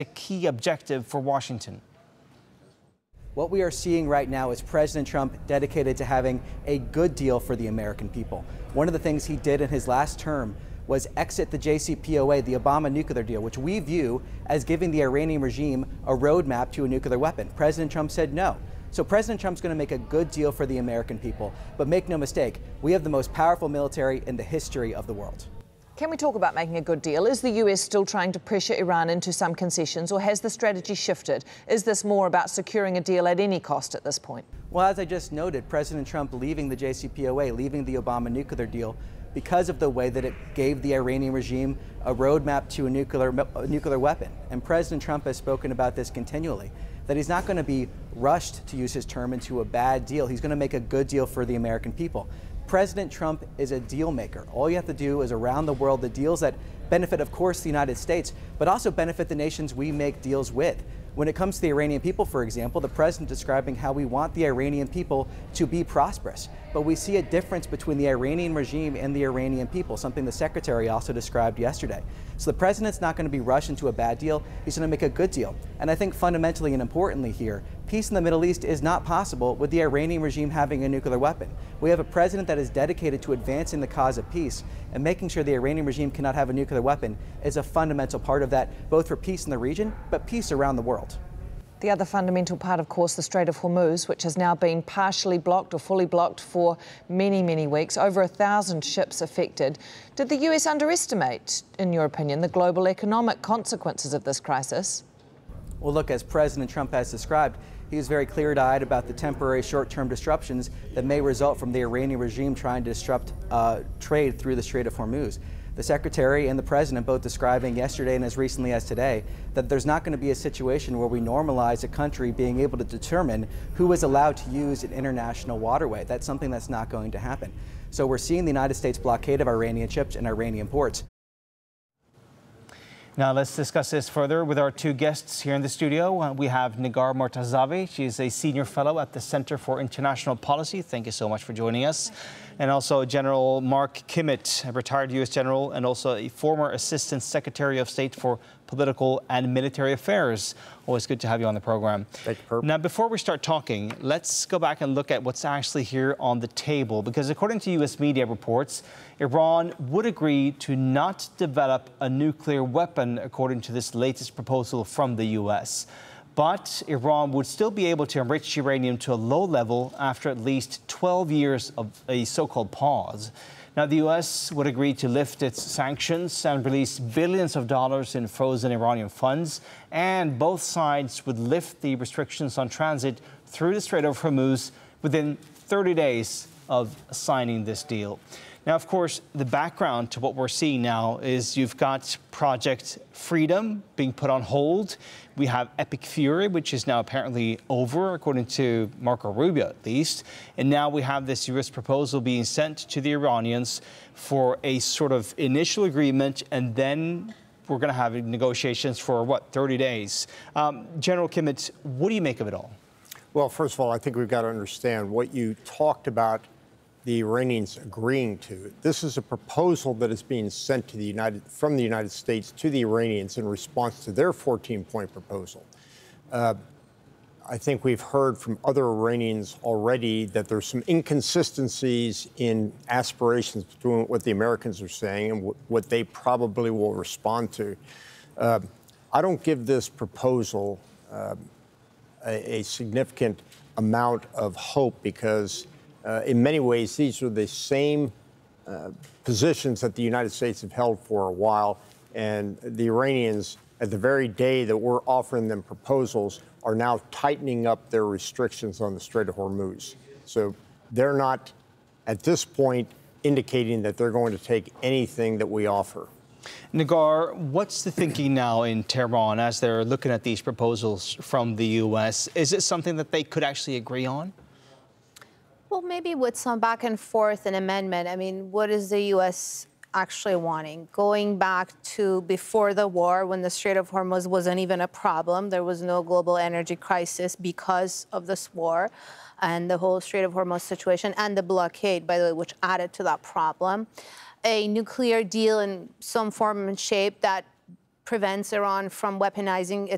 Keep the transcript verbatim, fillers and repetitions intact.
a key objective for Washington? What we are seeing right now is President Trump dedicated to having a good deal for the American people. One of the things he did in his last term was exit the J C P O A, the Obama nuclear deal, which we view as giving the Iranian regime a roadmap to a nuclear weapon. President Trump said no. So President Trump's going to make a good deal for the American people. But make no mistake, we have the most powerful military in the history of the world. Can we talk about making a good deal? Is the U S still trying to pressure Iran into some concessions, or has the strategy shifted? Is this more about securing a deal at any cost at this point? Well, as I just noted, President Trump leaving the J C P O A, leaving the Obama nuclear deal, because of the way that it gave the Iranian regime a roadmap to a nuclear, a nuclear weapon. And President Trump has spoken about this continually, that he's not going to be rushed, to use his term, into a bad deal. He's going to make a good deal for the American people. President Trump is a deal maker. All you have to do is around the world the deals that benefit, of course, the United States, but also benefit the nations we make deals with. When it comes to the Iranian people, for example, the president describing how we want the Iranian people to be prosperous. But we see a difference between the Iranian regime and the Iranian people, something the secretary also described yesterday. So the president's not going to be rushed into a bad deal. He's going to make a good deal. And I think fundamentally and importantly here, peace in the Middle East is not possible with the Iranian regime having a nuclear weapon. We have a president that is dedicated to advancing the cause of peace, and making sure the Iranian regime cannot have a nuclear weapon is a fundamental part of that, both for peace in the region, but peace around the world. The other fundamental part, of course, the Strait of Hormuz, which has now been partially blocked or fully blocked for many, many weeks. Over a thousand ships affected. Did the U S underestimate, in your opinion, the global economic consequences of this crisis? Well, look, as President Trump has described, he was very clear-eyed about the temporary short-term disruptions that may result from the Iranian regime trying to disrupt uh, trade through the Strait of Hormuz. The Secretary and the President both describing yesterday and as recently as today that there's not going to be a situation where we normalize a country being able to determine who is allowed to use an international waterway. That's something that's not going to happen. So we're seeing the United States blockade of Iranian ships and Iranian ports. Now let's discuss this further with our two guests here in the studio. Uh, we have Negar Mortazavi. She is a senior fellow at the Center for International Policy. Thank you so much for joining us. And also General Mark Kimmitt, a retired U S general and also a former Assistant Secretary of State for Political and Military Affairs. Always good to have you on the program. Thank you, Perp. Now, before we start talking, let's go back and look at what's actually here on the table, because according to U S media reports, Iran would agree to not develop a nuclear weapon, according to this latest proposal from the U S. But Iran would still be able to enrich uranium to a low level after at least twelve years of a so-called pause. Now, the U S would agree to lift its sanctions and release billions of dollars in frozen Iranian funds, and both sides would lift the restrictions on transit through the Strait of Hormuz within thirty days of signing this deal. Now, of course, the background to what we're seeing now is you've got Project Freedom being put on hold. We have Epic Fury, which is now apparently over, according to Marco Rubio at least. And now we have this U S proposal being sent to the Iranians for a sort of initial agreement, and then we're going to have negotiations for, what, thirty days. Um, General Kimmitt, what do you make of it all? Well, first of all, I think we've got to understand what you talked about the Iranians agreeing to. This is a proposal that is being sent to the United, from the United States to the Iranians in response to their fourteen-point proposal. Uh, I think we've heard from other Iranians already that there's some inconsistencies in aspirations between what the Americans are saying and what they probably will respond to. Uh, I don't give this proposal uh, a, a significant amount of hope, because Uh, in many ways, these are the same uh, positions that the United States have held for a while, and the Iranians, at the very day that we're offering them proposals, are now tightening up their restrictions on the Strait of Hormuz. So they're not, at this point, indicating that they're going to take anything that we offer. Negar, what's the thinking now in Tehran as they're looking at these proposals from the U S? Is it something that they could actually agree on? Well, maybe with some back and forth and amendment. I mean, what is the U S actually wanting? Going back to before the war, when the Strait of Hormuz wasn't even a problem. There was no global energy crisis because of this war and the whole Strait of Hormuz situation, and the blockade, by the way, which added to that problem. A nuclear deal in some form and shape that prevents Iran from weaponizing its